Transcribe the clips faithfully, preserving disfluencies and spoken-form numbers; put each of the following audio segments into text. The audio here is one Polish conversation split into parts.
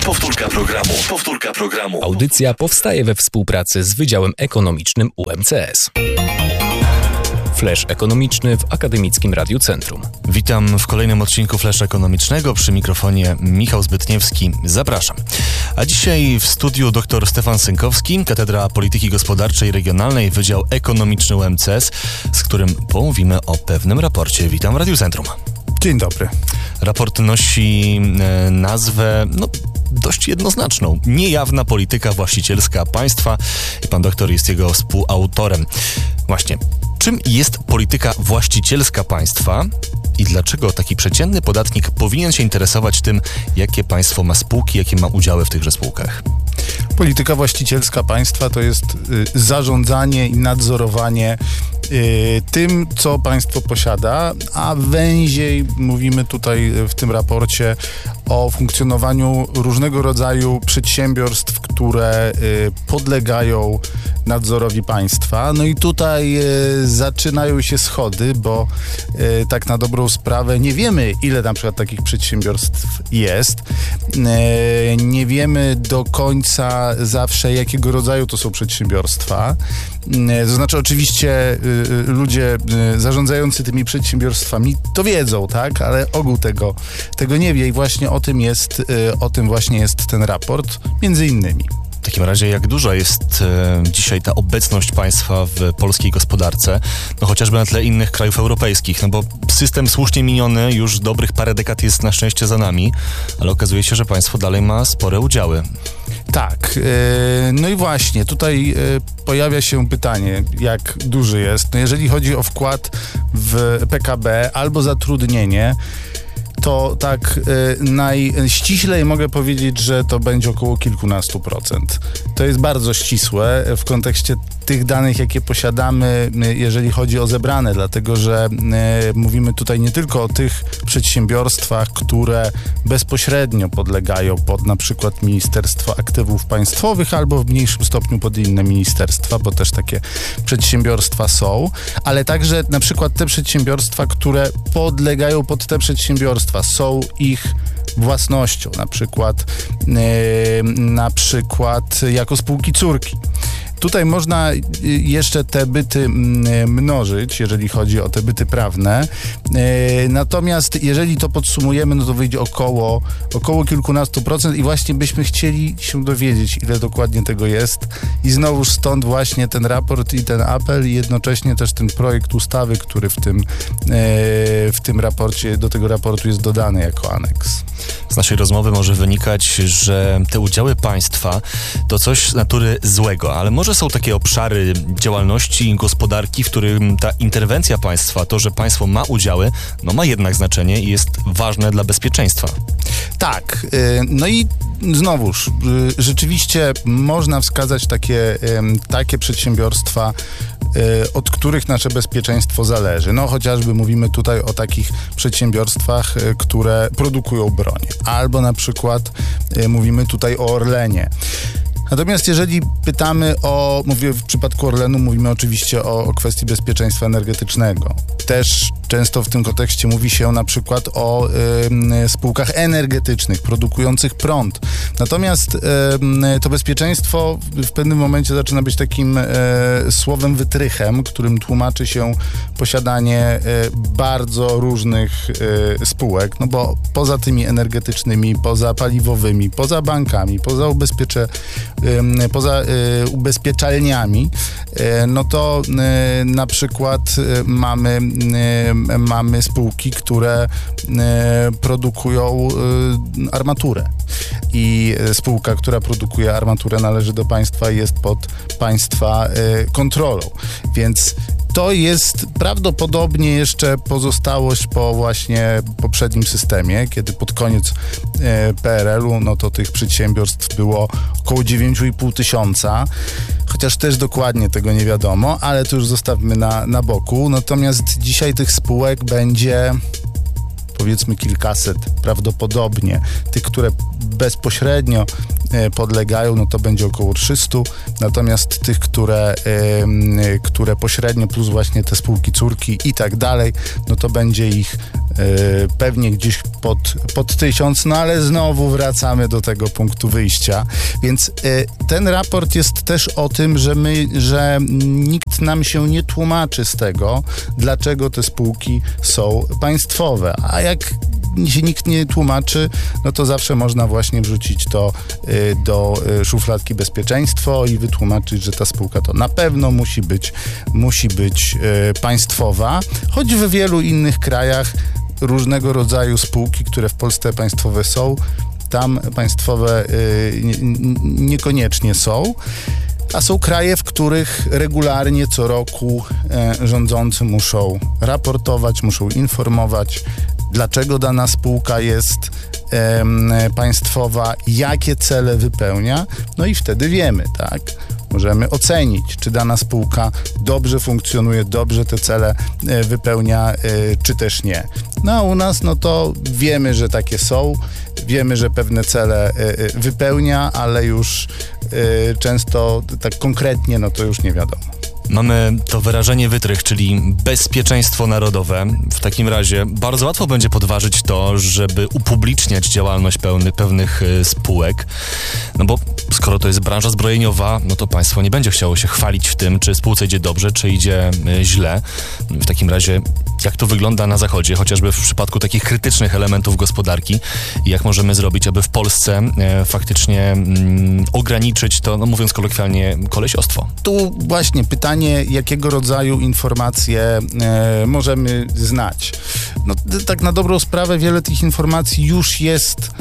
Powtórka programu. Powtórka programu. Audycja powstaje we współpracy z Wydziałem Ekonomicznym U M C S. Flash ekonomiczny w Akademickim Radiu Centrum. Witam w kolejnym odcinku Flasha Ekonomicznego. Przy mikrofonie Michał Zbytniewski. Zapraszam. A dzisiaj w studiu dr Stefan Synkowski, Katedra Polityki Gospodarczej i Regionalnej, Wydział Ekonomiczny U M C S, z którym pomówimy o pewnym raporcie. Witam w Radiu Centrum. Dzień dobry. Raport nosi e, nazwę, no, dość jednoznaczną. Niejawna polityka właścicielska państwa i pan doktor jest jego współautorem. Właśnie, czym jest polityka właścicielska państwa i dlaczego taki przeciętny podatnik powinien się interesować tym, jakie państwo ma spółki, jakie ma udziały w tychże spółkach? Polityka właścicielska państwa to jest y, zarządzanie i nadzorowanie y, tym, co państwo posiada, a węziej mówimy tutaj w tym raporcie o funkcjonowaniu różnego rodzaju przedsiębiorstw, które y, podlegają nadzorowi państwa. No i tutaj y, zaczynają się schody, bo y, tak na dobrą sprawę nie wiemy, ile na przykład takich przedsiębiorstw jest. Y, nie wiemy do końca zawsze, jakiego rodzaju to są przedsiębiorstwa. Y, to znaczy oczywiście y, y, ludzie y, zarządzający tymi przedsiębiorstwami to wiedzą, tak? Ale ogół tego, tego nie wie i właśnie o tym jest, y, o tym właśnie jest ten raport, między innymi. W takim razie, jak duża jest e, dzisiaj ta obecność państwa w polskiej gospodarce, no chociażby na tle innych krajów europejskich, no bo system słusznie miniony już dobrych parę dekad jest na szczęście za nami, ale okazuje się, że państwo dalej ma spore udziały. Tak, yy, no i właśnie, tutaj yy, pojawia się pytanie, jak duży jest. No jeżeli chodzi o wkład w P K B albo zatrudnienie, to tak y, najściślej mogę powiedzieć, że to będzie około kilkunastu procent. To jest bardzo ścisłe w kontekście tych danych, jakie posiadamy, jeżeli chodzi o zebrane, dlatego że y, mówimy tutaj nie tylko o tych przedsiębiorstwach, które bezpośrednio podlegają pod na przykład Ministerstwo Aktywów Państwowych albo w mniejszym stopniu pod inne ministerstwa, bo też takie przedsiębiorstwa są, ale także na przykład te przedsiębiorstwa, które podlegają pod te przedsiębiorstwa, są ich własnością, na przykład, yy, na przykład jako spółki córki. Tutaj można jeszcze te byty mnożyć, jeżeli chodzi o te byty prawne. Natomiast jeżeli to podsumujemy, no to wyjdzie około, około kilkunastu procent i właśnie byśmy chcieli się dowiedzieć, ile dokładnie tego jest. I znowuż stąd właśnie ten raport i ten apel i jednocześnie też ten projekt ustawy, który w tym, w tym raporcie, do tego raportu jest dodany jako aneks. Z naszej rozmowy może wynikać, że te udziały państwa to coś z natury złego, ale może są takie obszary działalności gospodarki, w którym ta interwencja państwa, to, że państwo ma udziały, no ma jednak znaczenie i jest ważne dla bezpieczeństwa. Tak, no i znowuż, rzeczywiście można wskazać takie, takie przedsiębiorstwa, od których nasze bezpieczeństwo zależy. No chociażby mówimy tutaj o takich przedsiębiorstwach, które produkują broń, albo na przykład mówimy tutaj o Orlenie. Natomiast jeżeli pytamy o, mówię w przypadku Orlenu, mówimy oczywiście o, o kwestii bezpieczeństwa energetycznego. Też często w tym kontekście mówi się na przykład o y, spółkach energetycznych, produkujących prąd. Natomiast y, to bezpieczeństwo w pewnym momencie zaczyna być takim y, słowem wytrychem, którym tłumaczy się posiadanie y, bardzo różnych y, spółek, no bo poza tymi energetycznymi, poza paliwowymi, poza bankami, poza ubezpiecze poza y, ubezpieczalniami, y, no to y, na przykład y, mamy, y, mamy spółki, które y, produkują y, armaturę. I spółka, która produkuje armaturę, należy do państwa i jest pod państwa y, kontrolą. Więc to jest prawdopodobnie jeszcze pozostałość po właśnie poprzednim systemie, kiedy pod koniec P R L u, no to tych przedsiębiorstw było około dziewięć i pół tysiąca, chociaż też dokładnie tego nie wiadomo, ale to już zostawmy na, na boku. Natomiast dzisiaj tych spółek będzie powiedzmy kilkaset prawdopodobnie, tych, które bezpośrednio podlegają, no to będzie około trzysta, natomiast tych, które, które pośrednio plus właśnie te spółki córki i tak dalej, no to będzie ich pewnie gdzieś pod, pod tysiąc, no ale znowu wracamy do tego punktu wyjścia, więc ten raport jest też o tym, że my, że nikt nam się nie tłumaczy z tego, dlaczego te spółki są państwowe, a jak się nikt nie tłumaczy, no to zawsze można właśnie wrzucić to y, do y, szufladki bezpieczeństwo i wytłumaczyć, że ta spółka to na pewno musi być, musi być y, państwowa, choć w wielu innych krajach różnego rodzaju spółki, które w Polsce państwowe są, tam państwowe y, nie, niekoniecznie są. A są kraje, w których regularnie co roku e, rządzący muszą raportować, muszą informować, dlaczego dana spółka jest e, państwowa, jakie cele wypełnia, no i wtedy wiemy, tak? Możemy ocenić, czy dana spółka dobrze funkcjonuje, dobrze te cele e, wypełnia, e, czy też nie. No a u nas, no to wiemy, że takie są, wiemy, że pewne cele e, e, wypełnia, ale już e, często tak konkretnie, no to już nie wiadomo. Mamy to wyrażenie wytrych, czyli bezpieczeństwo narodowe. W takim razie bardzo łatwo będzie podważyć to, żeby upubliczniać działalność pełny, pewnych y, spółek. No bo skoro to jest branża zbrojeniowa, no to państwo nie będzie chciało się chwalić w tym, czy spółce idzie dobrze, czy idzie y, źle. W takim razie jak to wygląda na Zachodzie, chociażby w przypadku takich krytycznych elementów gospodarki i jak możemy zrobić, aby w Polsce y, faktycznie y, ograniczyć to, no mówiąc kolokwialnie, kolesiostwo. Tu właśnie pytanie, jakiego rodzaju informacje e, możemy znać. No, tak na dobrą sprawę wiele tych informacji już jest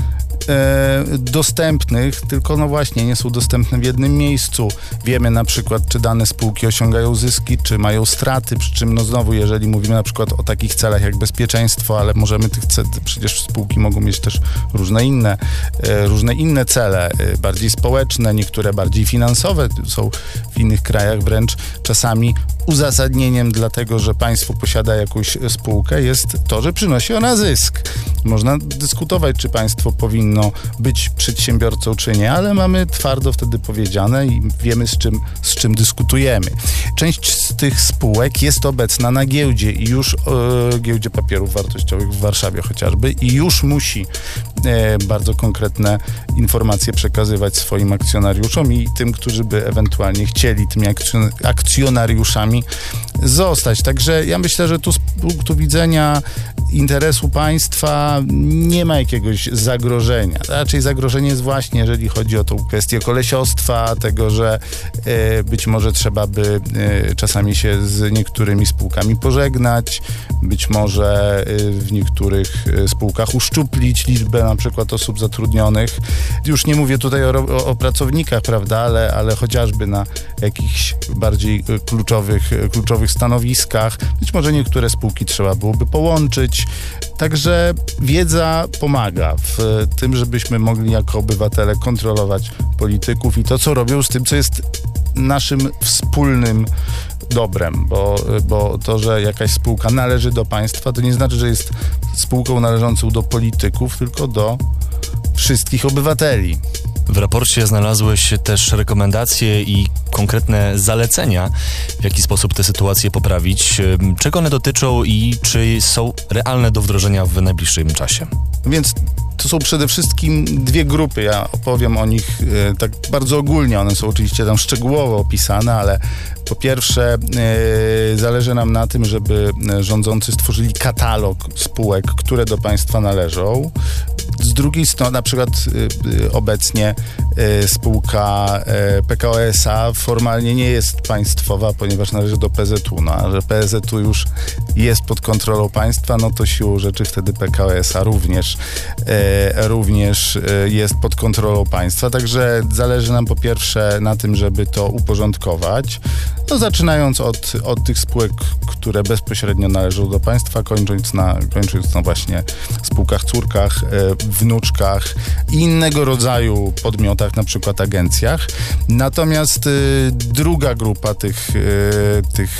e, dostępnych, tylko no właśnie nie są dostępne w jednym miejscu. Wiemy na przykład, czy dane spółki osiągają zyski, czy mają straty, przy czym no znowu, jeżeli mówimy na przykład o takich celach jak bezpieczeństwo, ale możemy tych cel, przecież spółki mogą mieć też różne inne, e, różne inne cele, e, bardziej społeczne, niektóre bardziej finansowe, są w innych krajach wręcz czasami uzasadnieniem dlatego, że państwo posiada jakąś spółkę, jest to, że przynosi ona zysk. Można dyskutować, czy państwo powinno być przedsiębiorcą, czy nie, ale mamy twardo wtedy powiedziane i wiemy, z czym, z czym dyskutujemy. Część z tych spółek jest obecna na giełdzie i już e, giełdzie papierów wartościowych w Warszawie chociażby i już musi e, bardzo konkretne informacje przekazywać swoim akcjonariuszom i tym, którzy by ewentualnie chcieli tymi akcjon- akcjonariuszami zostać. Także ja myślę, że tu z punktu widzenia interesu państwa nie ma jakiegoś zagrożenia. Raczej zagrożenie jest właśnie, jeżeli chodzi o tą kwestię kolesiostwa, tego, że e, być może trzeba by e, czasami się z niektórymi spółkami pożegnać, być może e, w niektórych e, spółkach uszczuplić liczbę na przykład osób zatrudnionych. Już nie mówię tutaj o, o, o pracownikach, prawda, ale, ale chociażby na jakichś bardziej kluczowych, kluczowych stanowiskach. Być może niektóre spółki trzeba byłoby połączyć. Także wiedza pomaga w tym, żebyśmy mogli jako obywatele kontrolować polityków i to, co robią z tym, co jest naszym wspólnym dobrem, bo, bo to, że jakaś spółka należy do państwa, to nie znaczy, że jest spółką należącą do polityków, tylko do wszystkich obywateli. W raporcie znalazły się też rekomendacje i konkretne zalecenia, w jaki sposób tę sytuację poprawić. Czego one dotyczą i czy są realne do wdrożenia w najbliższym czasie? Więc to są przede wszystkim dwie grupy. Ja opowiem o nich e, tak bardzo ogólnie. One są oczywiście tam szczegółowo opisane, ale po pierwsze e, zależy nam na tym, żeby rządzący stworzyli katalog spółek, które do państwa należą. Z drugiej strony, na przykład y, obecnie y, spółka y, P K O S A formalnie nie jest państwowa, ponieważ należy do P Z U. No, a że P Z U już jest pod kontrolą państwa, no to siłą rzeczy wtedy P K O S A również, y, również y, jest pod kontrolą państwa. Także zależy nam po pierwsze na tym, żeby to uporządkować. No, zaczynając od, od tych spółek, które bezpośrednio należą do państwa, kończąc na, kończąc na właśnie spółkach, córkach, y, wnuczkach i innego rodzaju podmiotach, na przykład agencjach. Natomiast y, druga grupa tych, y, tych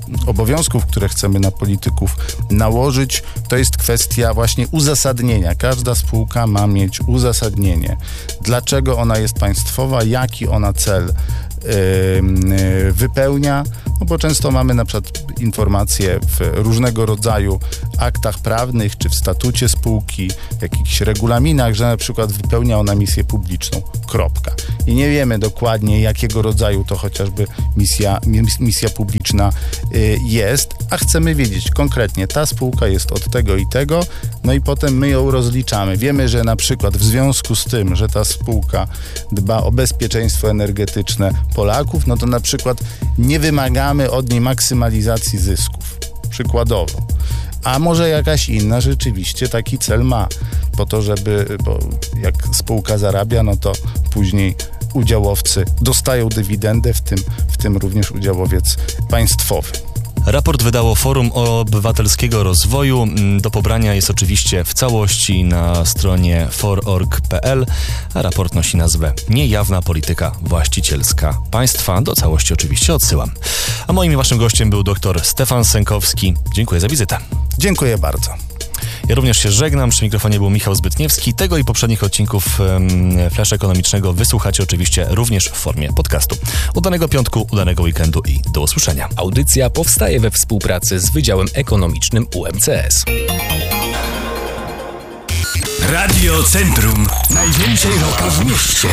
obowiązków, które chcemy na polityków nałożyć, to jest kwestia właśnie uzasadnienia. Każda spółka ma mieć uzasadnienie. Dlaczego ona jest państwowa, jaki ona cel yy, wypełnia, no bo często mamy na przykład informacje w różnego rodzaju aktach prawnych, czy w statucie spółki, w jakichś regulaminach, że na przykład wypełnia ona misję publiczną. Kropka. I nie wiemy dokładnie, jakiego rodzaju to chociażby misja, misja publiczna y, jest, a chcemy wiedzieć konkretnie, ta spółka jest od tego i tego, no i potem my ją rozliczamy. Wiemy, że na przykład w związku z tym, że ta spółka dba o bezpieczeństwo energetyczne Polaków, no to na przykład nie wymagamy od niej maksymalizacji zysków. Przykładowo. A może jakaś inna rzeczywiście taki cel ma, po to, żeby, bo jak spółka zarabia, no to później udziałowcy dostają dywidendę, w tym, w tym również udziałowiec państwowy. Raport wydało Forum Obywatelskiego Rozwoju. Do pobrania jest oczywiście w całości na stronie for kropka org kropka p l, a raport nosi nazwę Niejawna polityka właścicielska państwa. Do całości oczywiście odsyłam. A moim i waszym gościem był dr Stefan Sękowski. Dziękuję za wizytę. Dziękuję bardzo. Ja również się żegnam. Przy mikrofonie był Michał Zbytniewski. Tego i poprzednich odcinków um, Flash Ekonomicznego wysłuchacie oczywiście również w formie podcastu. Udanego piątku, udanego weekendu i do usłyszenia. Audycja powstaje we współpracy z Wydziałem Ekonomicznym U M C S. Radio Centrum. Najwięcej roka w mieście.